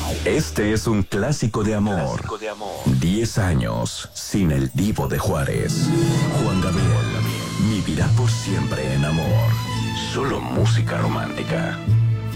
Este es un clásico de amor. 10 años sin el Divo de Juárez. Juan Gabriel vivirá por siempre en amor. Solo música romántica.